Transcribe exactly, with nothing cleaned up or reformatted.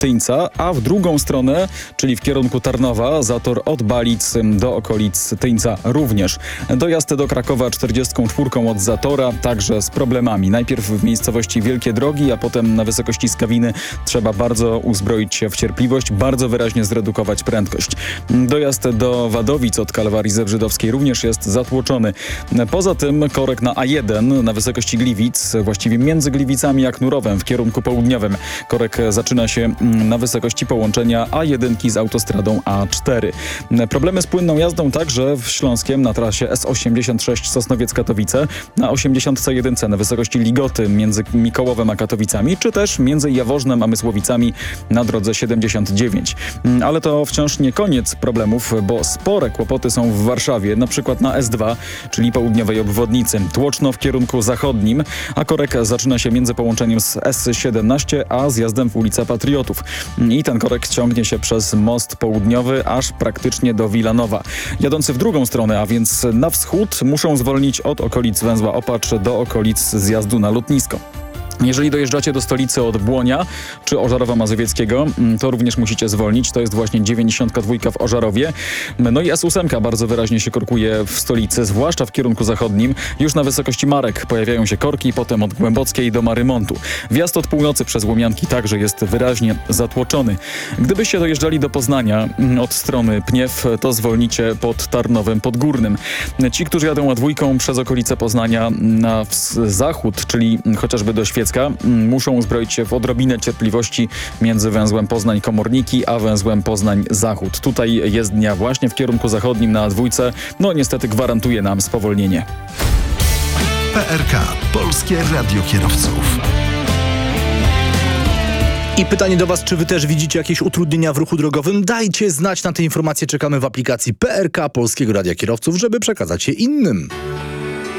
Tyńca, a w drugą stronę, czyli w kierunku Tarnowa, zator od Balic do okolic Tyńca również. Dojazd do Krakowa czterdziestką czwórką od zatora, także z problemami. Najpierw w miejscowości Wielkie Drogi, a potem na wysokości Skawiny trzeba bardzo uzbroić się w cierpliwość, bardzo wyraźnie zredukować prędkość. Dojazd do Wadowic od Kalwarii Zebrzydowskiej również jest zatłoczony. Poza tym korek na A jeden na wysokości Gliwic, właściwie między Gliwicami a Knurowem w kierunku południowym. Korek zaczyna się na wysokości połączenia A jeden z autostradą A cztery. Problemy z płynną jazdą także w Śląskiem na trasie S osiemdziesiąt sześć Sosnowiec-Katowice, na osiemdziesiąt jeden na wysokości Ligoty między Mikołowem a Katowicami, czy też między Jaworznem a Mysłowicami na drodze siedemdziesiąt dziewięć. Ale to wciąż nie koniec problemów, bo spore kłopoty są w Warszawie, na przykład na S dwa, czyli południowej obwodnicy. Tłoczno w kierunku zachodnim, a korek zaczyna się między połączeniem z S siedemnaście a zjazdem w ulicę Patriotów. I ten korek ciągnie się przez most południowy aż praktycznie do Wilanowa. Jadący w drugą stronę, a więc na wschód, muszą zwolnić od okolic węzła Opacz do okolic zjazdu na lotnisko. Jeżeli dojeżdżacie do stolicy od Błonia czy Ożarowa Mazowieckiego, to również musicie zwolnić. To jest właśnie dziewięćdziesiątka dwa w Ożarowie. No i S osiem bardzo wyraźnie się korkuje w stolicy, zwłaszcza w kierunku zachodnim. Już na wysokości Marek pojawiają się korki, potem od Głębockiej do Marymontu. Wjazd od północy przez Łomianki także jest wyraźnie zatłoczony. Gdybyście dojeżdżali do Poznania od strony Pniew, to zwolnicie pod Tarnowem Podgórnym. Ci, którzy jadą A dwa przez okolice Poznania na zachód, czyli chociażby do Świecka, muszą uzbroić się w odrobinę cierpliwości między węzłem Poznań-Komorniki a węzłem Poznań-Zachód. Tutaj jezdnia właśnie w kierunku zachodnim na A dwa, no niestety gwarantuje nam spowolnienie. P R K. Polskie Radio Kierowców. I pytanie do Was, czy Wy też widzicie jakieś utrudnienia w ruchu drogowym? Dajcie znać, na te informacje czekamy w aplikacji P R K Polskiego Radia Kierowców, żeby przekazać je innym.